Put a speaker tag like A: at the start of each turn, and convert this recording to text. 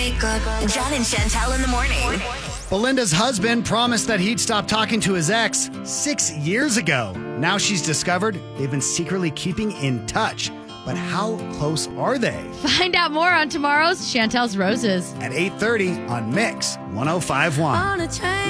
A: John and Chantel in the morning.
B: Belinda's husband promised that he'd stop talking to his ex 6 years ago. Now she's discovered they've been secretly keeping in touch. But how close are they?
C: Find out more on tomorrow's Chantel's Roses
B: At 8:30 on Mix 105.1.